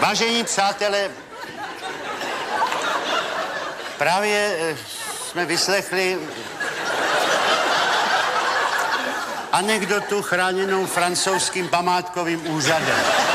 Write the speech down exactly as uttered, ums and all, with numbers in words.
Vážení přátelé, právě eh, jsme vyslechli anekdotu chráněnou francouzským památkovým úřadem.